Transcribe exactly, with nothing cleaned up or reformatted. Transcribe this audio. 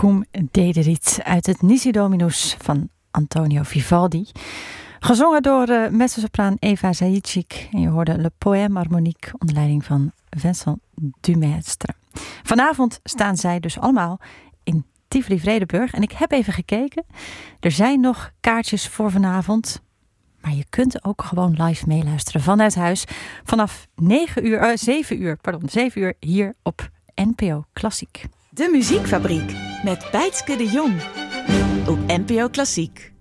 Cum Dederit uit het Nisi Dominus van Antonio Vivaldi. Gezongen door uh, mezzosopraan Eva Zajičić. En je hoorde Le Poème Harmonique onder leiding van Vincent Dumestre. Vanavond staan zij dus allemaal in Tivoli Vredenburg. En ik heb even gekeken. Er zijn nog kaartjes voor vanavond. Maar je kunt ook gewoon live meeluisteren vanuit huis. Vanaf negen uur, uh, zeven uur, pardon, zeven uur hier op N P O Klassiek. De Muziekfabriek met Bijtske de Jong op N P O Klassiek.